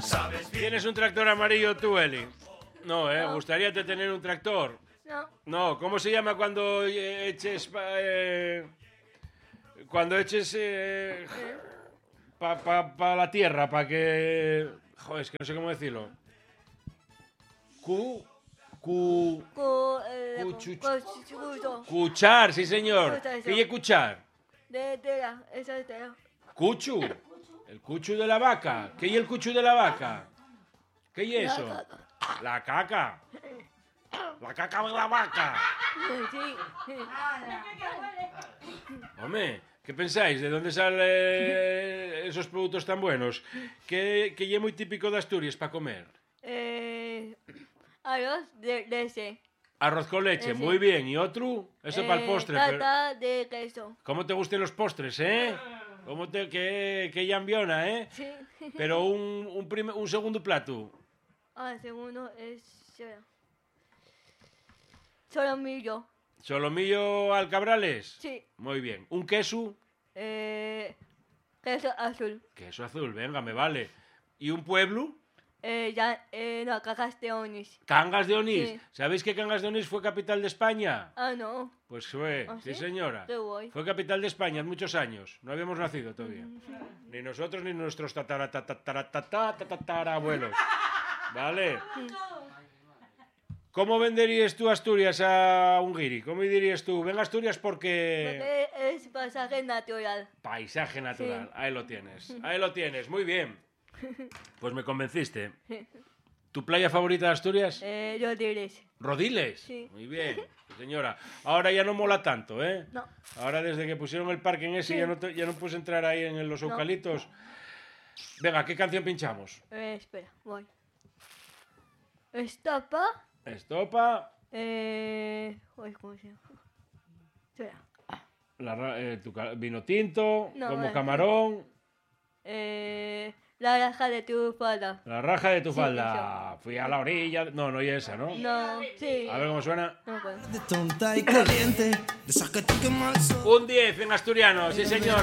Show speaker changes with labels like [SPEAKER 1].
[SPEAKER 1] ¿Tienes un tractor amarillo tú, Eli? No, ¿eh?
[SPEAKER 2] No.
[SPEAKER 1] ¿Gustaría tener un tractor?
[SPEAKER 2] No.
[SPEAKER 1] No, ¿cómo se llama cuando eches... cuando eches... pa la tierra, para que... Joder, es que no sé cómo decirlo. Cuchar, sí señor. ¿Qué es cuchar?
[SPEAKER 2] De tela, esa es tela.
[SPEAKER 1] Cuchu. El cuchu de la vaca. ¿Qué es el cuchu de la vaca? ¿Qué es eso? La caca. La caca de la vaca.
[SPEAKER 2] Sí.
[SPEAKER 1] Hombre, ¿qué pensáis? ¿De dónde salen esos productos tan buenos? ¿Qué es muy típico de Asturias para comer?
[SPEAKER 2] Arroz de leche.
[SPEAKER 1] Arroz con leche,
[SPEAKER 2] Sí.
[SPEAKER 1] muy bien. ¿Y otro? Eso para el postre.
[SPEAKER 2] Tarta de queso.
[SPEAKER 1] ¿Cómo te gustan los postres, eh? Qué llambiona, eh?
[SPEAKER 2] Sí.
[SPEAKER 1] Pero un segundo plato.
[SPEAKER 2] El segundo es solomillo.
[SPEAKER 1] ¿Solomillo al cabrales?
[SPEAKER 2] Sí.
[SPEAKER 1] Muy bien. ¿Un queso?
[SPEAKER 2] Queso azul.
[SPEAKER 1] Queso azul, venga, me vale. ¿Y un pueblo?
[SPEAKER 2] No, Cajas de Onís.
[SPEAKER 1] Cangas de Onís.
[SPEAKER 2] Sí.
[SPEAKER 1] ¿Sabéis que Cangas de Onís fue capital de España?
[SPEAKER 2] No.
[SPEAKER 1] Pues fue,
[SPEAKER 2] ¿Ah,
[SPEAKER 1] sí
[SPEAKER 2] sí?
[SPEAKER 1] señora.
[SPEAKER 2] Qué guay.
[SPEAKER 1] Fue capital de España en muchos años. No habíamos nacido todavía. Ni nosotros ni nuestros tatarabuelos. ¿Vale? ¿Cómo venderías tú Asturias a un guiri? ¿Cómo dirías tú? Venga Asturias porque...
[SPEAKER 2] Porque es pasaje natural.
[SPEAKER 1] Paisaje natural.
[SPEAKER 2] Sí.
[SPEAKER 1] Ahí lo tienes. Ahí lo tienes. Muy bien. Pues me convenciste. ¿Tu playa favorita de Asturias?
[SPEAKER 2] Yo diré.
[SPEAKER 1] Rodiles.
[SPEAKER 2] Sí.
[SPEAKER 1] Muy bien, señora. Ahora ya no mola tanto, ¿eh?
[SPEAKER 2] No.
[SPEAKER 1] Ahora desde que pusieron el parque en ese
[SPEAKER 2] Sí.
[SPEAKER 1] ya no puedes entrar ahí en los
[SPEAKER 2] No.
[SPEAKER 1] eucaliptos. Venga, ¿qué canción pinchamos?
[SPEAKER 2] Espera, voy. Estopa.
[SPEAKER 1] Estopa,
[SPEAKER 2] ¿Cómo se llama? Espera.
[SPEAKER 1] vino tinto,
[SPEAKER 2] No,
[SPEAKER 1] como
[SPEAKER 2] bueno.
[SPEAKER 1] camarón,
[SPEAKER 2] La raja de tu falda.
[SPEAKER 1] la raja de tu
[SPEAKER 2] Sí,
[SPEAKER 1] falda. Fui a la orilla. No, no, y esa, ¿no?
[SPEAKER 2] No, sí.
[SPEAKER 1] A ver cómo suena.
[SPEAKER 2] No me acuerdo.
[SPEAKER 3] De tonta y caliente, de esas que te quema el sol.
[SPEAKER 1] Un 10 en asturiano, sí señor.